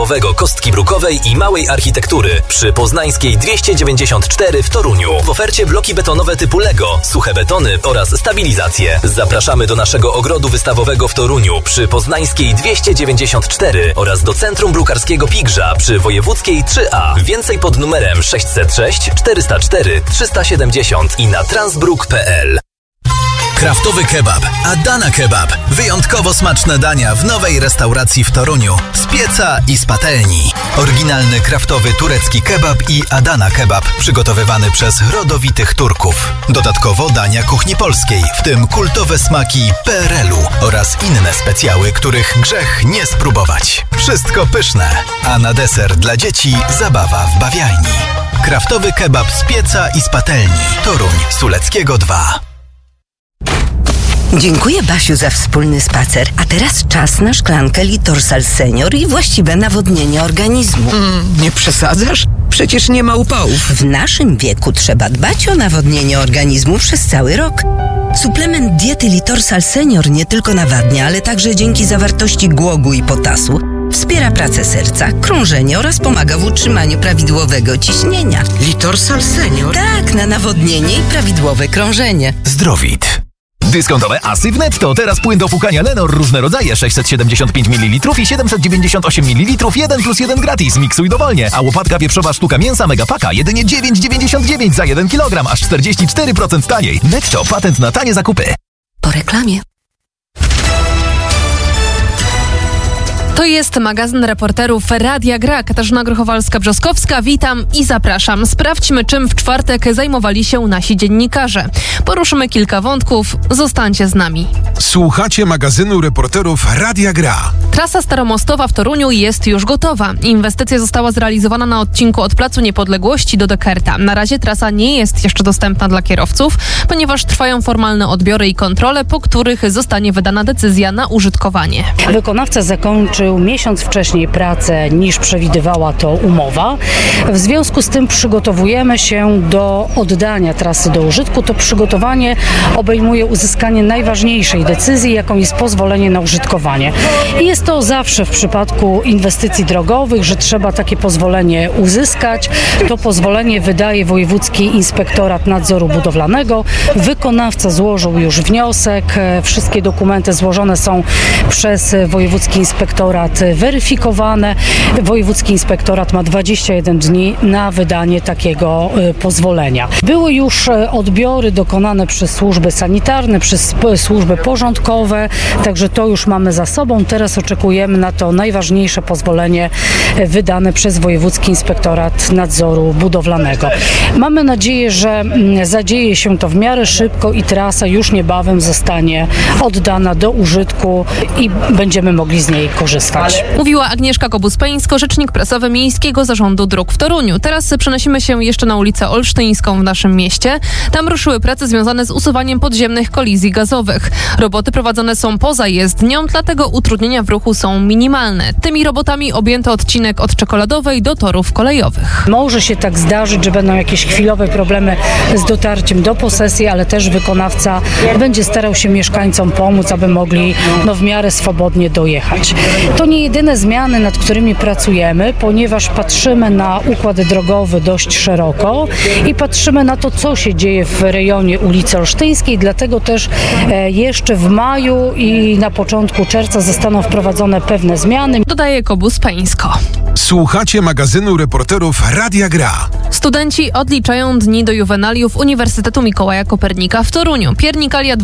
wystawowego Kostki Brukowej i Małej Architektury przy Poznańskiej 294 w Toruniu. W ofercie bloki betonowe typu Lego, suche betony oraz stabilizacje. Zapraszamy do naszego ogrodu wystawowego w Toruniu przy Poznańskiej 294 oraz do Centrum Brukarskiego Pigrza przy Wojewódzkiej 3A. Więcej pod numerem 606 404 370 i na transbruk.pl. Kraftowy kebab, Adana Kebab. Wyjątkowo smaczne dania w nowej restauracji w Toruniu. Z pieca i z patelni. Oryginalny kraftowy turecki kebab i Adana Kebab, przygotowywany przez rodowitych Turków. Dodatkowo dania kuchni polskiej, w tym kultowe smaki PRL-u oraz inne specjały, których grzech nie spróbować. Wszystko pyszne, a na deser dla dzieci zabawa w bawialni. Kraftowy kebab z pieca i z patelni. Toruń, Suleckiego 2. Dziękuję, Basiu, za wspólny spacer. A teraz czas na szklankę Litorsal Senior i właściwe nawodnienie organizmu. Nie przesadzasz? Przecież nie ma upałów. W naszym wieku trzeba dbać o nawodnienie organizmu przez cały rok. Suplement diety Litorsal Senior nie tylko nawadnia, ale także dzięki zawartości głogu i potasu wspiera pracę serca, krążenie oraz pomaga w utrzymaniu prawidłowego ciśnienia. Litorsal Senior? Tak, na nawodnienie i prawidłowe krążenie. Zdrowit. Dyskontowe asy w Netto. Teraz płyn do płukania Lenor. Różne rodzaje. 675 ml i 798 ml. 1+1 gratis. Miksuj dowolnie. A łopatka wieprzowa sztuka mięsa Megapaka jedynie 9,99 za 1 kg. Aż 44% taniej. Netto. Patent na tanie zakupy. Po reklamie. To jest magazyn reporterów Radia Gra. Katarzyna Grochowalska-Brzoskowska. Witam i zapraszam. Sprawdźmy, czym w czwartek zajmowali się nasi dziennikarze. Poruszymy kilka wątków. Zostańcie z nami. Słuchacie magazynu reporterów Radia Gra. Trasa staromostowa w Toruniu jest już gotowa. Inwestycja została zrealizowana na odcinku od Placu Niepodległości do Dekerta. Na razie trasa nie jest jeszcze dostępna dla kierowców, ponieważ trwają formalne odbiory i kontrole, po których zostanie wydana decyzja na użytkowanie. Wykonawca zakończył miesiąc wcześniej pracę niż przewidywała to umowa. W związku z tym przygotowujemy się do oddania trasy do użytku. To przygotowanie obejmuje uzyskanie najważniejszej decyzji, jaką jest pozwolenie na użytkowanie. I jest to zawsze w przypadku inwestycji drogowych, że trzeba takie pozwolenie uzyskać. To pozwolenie wydaje Wojewódzki Inspektorat Nadzoru Budowlanego. Wykonawca złożył już wniosek. Wszystkie dokumenty złożone są przez Wojewódzki Inspektorat weryfikowane. Wojewódzki Inspektorat ma 21 dni na wydanie takiego pozwolenia. Były już odbiory dokonane przez służby sanitarne, przez służby porządkowe, także to już mamy za sobą. Teraz oczekujemy na to najważniejsze pozwolenie wydane przez Wojewódzki Inspektorat Nadzoru Budowlanego. Mamy nadzieję, że zadzieje się to w miarę szybko i trasa już niebawem zostanie oddana do użytku i będziemy mogli z niej korzystać. Mówiła Agnieszka Kobus-Peńsko, rzecznik prasowy Miejskiego Zarządu Dróg w Toruniu. Teraz przenosimy się jeszcze na ulicę Olsztyńską w naszym mieście. Tam ruszyły prace związane z usuwaniem podziemnych kolizji gazowych. Roboty prowadzone są poza jezdnią, dlatego utrudnienia w ruchu są minimalne. Tymi robotami objęto odcinek od Czekoladowej do torów kolejowych. Może się tak zdarzyć, że będą jakieś chwilowe problemy z dotarciem do posesji, ale też wykonawca będzie starał się mieszkańcom pomóc, aby mogli w miarę swobodnie dojechać. To nie jedyne zmiany, nad którymi pracujemy, ponieważ patrzymy na układ drogowy dość szeroko i patrzymy na to, co się dzieje w rejonie ulicy Olsztyńskiej, dlatego też jeszcze w maju i na początku czerwca zostaną wprowadzone pewne zmiany. Dodaje Kobus-Peńsko. Słuchacie magazynu reporterów Radia Gra. Studenci odliczają dni do juwenaliów Uniwersytetu Mikołaja Kopernika w Toruniu. Piernikalia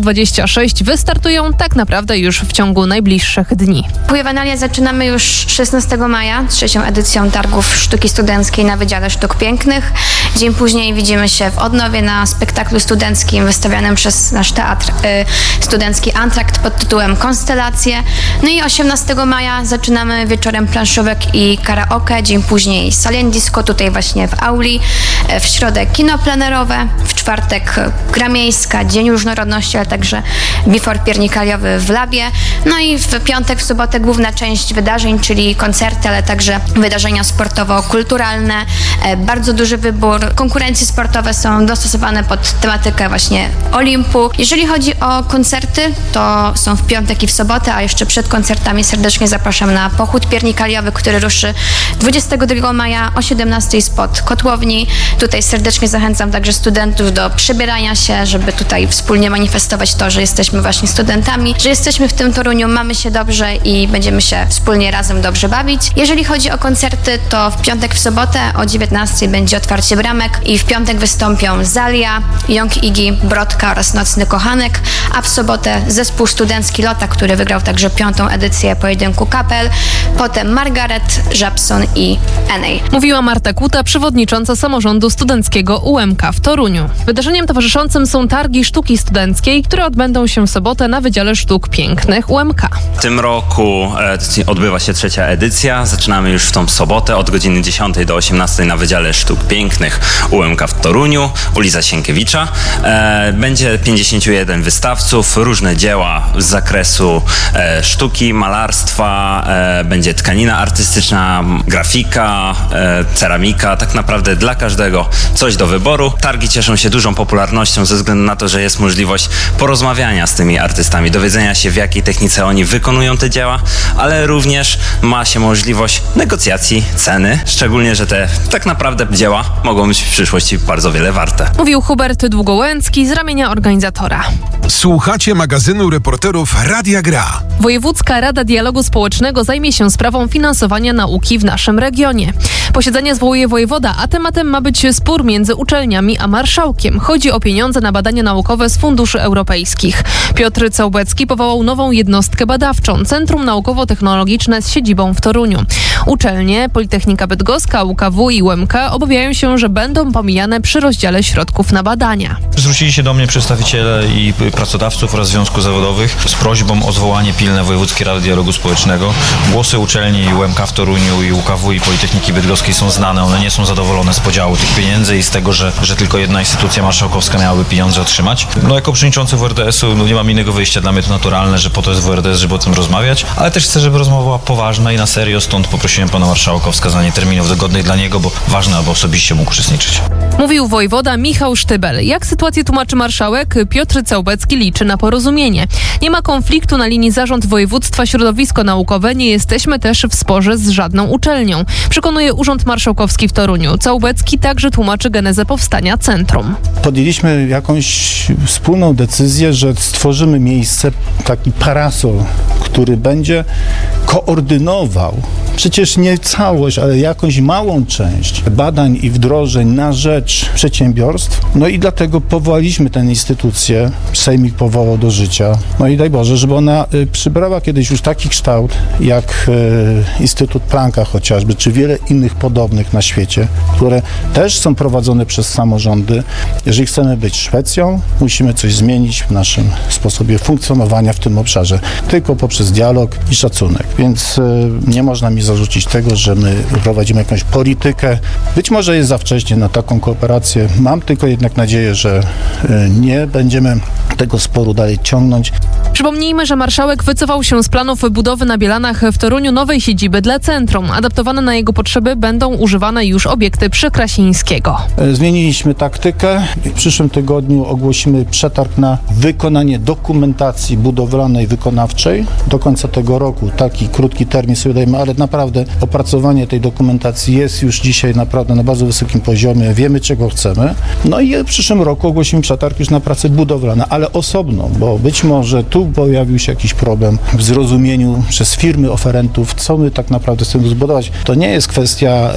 2026 wystartują tak naprawdę już w ciągu najbliższych dni. Juwenalia zaczynamy już 16 maja, trzecią edycją Targów Sztuki Studenckiej na Wydziale Sztuk Pięknych. Dzień później widzimy się w Odnowie na spektaklu studenckim wystawianym przez nasz teatr studencki Antrakt pod tytułem Konstelacje. No i 18 maja zaczynamy wieczorem planszówek i karaoke. Dzień później Salien Disco tutaj właśnie w auli. W środę kino plenerowe. W czwartek gra miejska, Dzień Różnorodności, ale także bifor piernikaliowy w Labie. No i w piątek, w sobotę główna część wydarzeń, czyli koncerty, ale także wydarzenia sportowo-kulturalne. Bardzo duży wybór. Konkurencje sportowe są dostosowane pod tematykę właśnie Olimpu. Jeżeli chodzi o koncerty, to są w piątek i w sobotę, a jeszcze przed koncertami serdecznie zapraszam na pochód piernikaliowy, który ruszy 22 maja o 17 spod kotłowni. Tutaj serdecznie zachęcam także studentów do przebierania się, żeby tutaj wspólnie manifestować to, że jesteśmy właśnie studentami, że jesteśmy w tym Toruniu, mamy się dobrze i będziemy się wspólnie razem dobrze bawić. Jeżeli chodzi o koncerty, to w piątek, w sobotę o 19 będzie otwarcie bramek i w piątek wystąpią Zalia, Young Iggy, Brodka oraz Nocny Kochanek, a w sobotę zespół studencki Lota, który wygrał także 5. edycję pojedynku kapel, potem Margaret, Żabson i Enej. Mówiła Marta Kuta, przewodnicząca samorządu studenckiego UMK w Toruniu. Wydarzeniem towarzyszącym są targi sztuki studenckiej, które odbędą się w sobotę na Wydziale Sztuk Pięknych UMK. W tym roku odbywa się 3. edycja. Zaczynamy już w tą sobotę od godziny 10 do 18 na Wydziale Sztuk Pięknych UMK w Toruniu, ulica Sienkiewicza. Będzie 51 wystawców, różne dzieła z zakresu sztuki, malarstwa, będzie tkanina artystyczna, grafika, ceramika, tak naprawdę dla każdego coś do wyboru. Targi cieszą się dużą popularnością ze względu na to, że jest możliwość porozmawiania z tymi artystami, dowiedzenia się, w jakiej technice oni wykonują te dzieła, ale również ma się możliwość negocjacji ceny, szczególnie, że te tak naprawdę dzieła mogą być w przyszłości bardzo wiele warte. Mówił Hubert Długołęcki z ramienia organizatora. Słuchacie magazynu reporterów Radia Gra. Wojewódzka Rada Dialogu Społecznego zajmie się sprawą finansowania nauki w naszym regionie. Posiedzenie zwołuje wojewoda, a tematem ma być spór między uczelniami a marszałkiem. Chodzi o pieniądze na badania naukowe z funduszy europejskich. Piotr Całbecki powołał nową jednostkę badawczą, Centrum Naukowo-Technologiczne z siedzibą w Toruniu. Uczelnie, Politechnika Bydgoska, UKW i UMK obawiają się, że będą pomijane przy rozdziale środków na badania. Zwrócili się do mnie przedstawiciele i pracodawców oraz związków zawodowych z prośbą o zwołanie pilne Wojewódzkiej Rady Dialogu Społecznego. Głosy uczelni UMK w Toruniu i UKW i Politechniki Bydgoskiej są znane. One nie są zadowolone z podziału tych pieniędzy i z tego, że tylko jedna instytucja marszałkowska miałaby pieniądze otrzymać. Jako przewodniczący WRDS-u nie mam innego wyjścia. Dla mnie to naturalne, że po to jest WRDS, żeby o tym rozmawiać, ale też chcę, żeby rozmowa była poważna i na serio, stąd poprosiłem pana marszałka o wskazanie terminów dogodnych dla niego, bo ważne, aby osobiście mógł uczestniczyć. Mówił wojewoda Michał Sztybel. Jak sytuację tłumaczy marszałek? Piotr Całbecki liczy na porozumienie. Nie ma konfliktu na linii zarząd województwa środowisko naukowe, nie jesteśmy też w sporze z żadną uczelnią. Przekonuje Urząd Marszałkowski w Toruniu. Całbecki także tłumaczy genezę powstania centrum. Podjęliśmy jakąś wspólną decyzję, że stworzymy miejsce, taki parasol, który będzie koordynował przecież nie całość, ale jakąś małą część badań i wdrożeń na rzecz przedsiębiorstw. No i dlatego powołaliśmy tę instytucję, Sejmik powołał do życia. No i daj Boże, żeby ona przybrała kiedyś już taki kształt, jak Instytut Plancka chociażby, czy wiele innych podobnych na świecie, które też są prowadzone przez samorządy. Jeżeli chcemy być Szwecją, musimy coś zmienić w naszym sposobie funkcjonowania w tym obszarze. Tylko poprzez dialog i szacunek. Więc nie można mi zarzucić tego, że my prowadzimy jakąś politykę. Być może jest za wcześnie na taką kooperację. Mam tylko jednak nadzieję, że nie będziemy tego sporu dalej ciągnąć. Przypomnijmy, że marszałek wycofał się z planów budowy na Bielanach w Toruniu nowej siedziby dla centrum. Adaptowane na jego potrzeby będą używane już obiekty przy Krasińskiego. Zmieniliśmy taktykę. W przyszłym tygodniu ogłosimy przetarg na wykonanie dokumentacji budowlanej, wykonawczej. Do końca tego roku taki krótki termin sobie dajemy, ale naprawdę opracowanie tej dokumentacji jest już dzisiaj naprawdę na bardzo wysokim poziomie. Wiemy, czego chcemy. No i w przyszłym roku ogłosimy przetarg już na prace budowlane, ale osobno, bo być może tu pojawił się jakiś problem w zrozumieniu przez firmy oferentów, co my tak naprawdę chcemy zbudować. To nie jest kwestia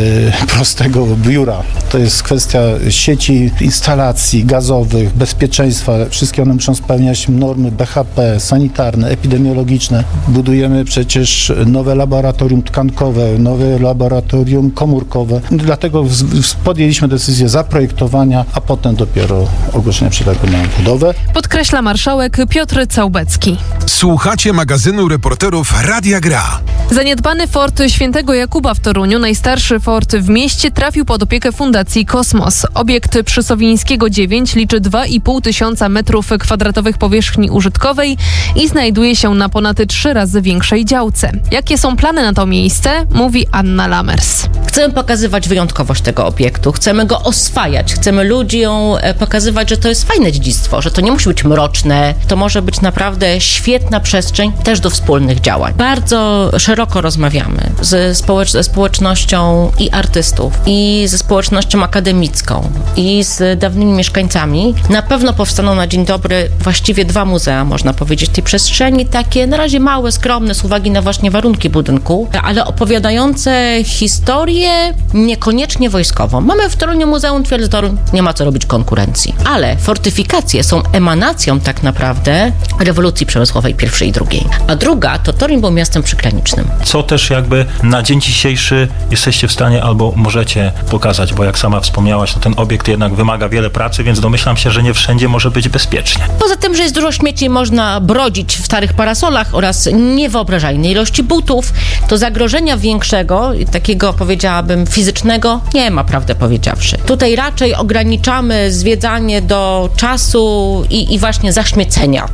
prostego biura. To jest kwestia sieci instalacji gazowych, bezpieczeństwa. Wszystkie one muszą spełniać normy BHP, sanitarne, epidemiologiczne. Budujemy przecież nowe laboratorium tkankowe, nowe laboratorium komórkowe. Dlatego podjęliśmy decyzję zaprojektowania, a potem dopiero ogłoszenia przetargu na budowę. Podkreśla marszałek Piotr Całbecki. Słuchacie magazynu reporterów Radia Gra. Zaniedbany fort Świętego Jakuba w Toruniu najstarszy fort w mieście trafił pod opiekę Fundacji Kosmos. Obiekt przy Sowińskiego 9 liczy 2,5 tysiąca metrów kwadratowych powierzchni użytkowej i znajduje się na ponad 3 razy większej działce. Jakie są plany na to miejsce? Mówi Anna Lamers. Chcemy pokazywać wyjątkowość tego obiektu, chcemy go oswajać, chcemy ludziom pokazywać, że to jest fajne dziedzictwo, że to nie musi być mroczne, to może być naprawdę świetna przestrzeń też do wspólnych działań. Bardzo szeroko rozmawiamy ze społecznością i artystów, i ze społecznością akademicką, i z dawnymi mieszkańcami. Na pewno powstaną na dzień dobry właściwie 2 muzea, można powiedzieć, tej przestrzeni, takie na razie małe, skromne, z uwagi na właśnie warunki budynku, ale opowiadające historię niekoniecznie wojskową. Mamy w Toruniu Muzeum Twierdzy Toruń, nie ma co robić konkurencji. Ale fortyfikacje są emanacją tak naprawdę rewolucji przemysłowej pierwszej i drugiej. A druga to Toruń był miastem przygranicznym. Co też jakby na dzień dzisiejszy jesteście w stanie albo możecie pokazać, bo jak sama wspomniałaś, no ten obiekt jednak wymaga wiele pracy, więc domyślam się, że nie wszędzie może być bezpiecznie. Poza tym, że jest dużo śmieci, można brodzić w starych parasolach oraz niewyobrażalnej ilości butów, to zagrożenia większego, takiego powiedziałabym fizycznego, nie ma, prawdę powiedziawszy. Tutaj raczej ograniczamy zwiedzanie do czasu i właśnie zaśmiecenia.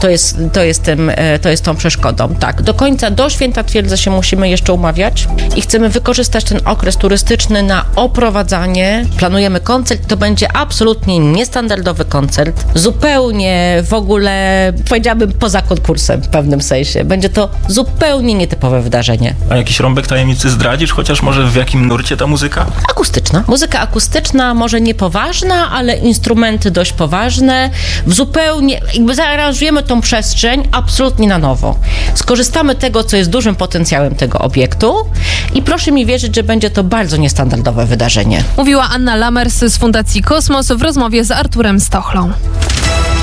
To jest tą przeszkodą. Tak, do Święta Twierdzy się musimy jeszcze umawiać i chcemy wykorzystać ten okres turystyczny na oprowadzanie. Planujemy koncert, to będzie absolutnie niestandardowy koncert, zupełnie w ogóle, powiedziałabym, poza konkursem w pewnym sensie. Będzie to zupełnie nietypowe wydarzenie. A jakiś rąbek tajemnicy zdradzisz? Chociaż może w jakim nurcie ta muzyka? Akustyczna. Muzyka akustyczna, może nie poważna, ale instrumenty dość poważne. Zupełnie, jakby zaaranżujemy tą przestrzeń absolutnie na nowo. Skorzystamy tego, co jest dużym potencjałem tego obiektu i proszę mi wierzyć, że będzie to bardzo niestandardowe wydarzenie. Mówiła Anna Lamers z Fundacji Kosmos w rozmowie z Arturem Stochlą.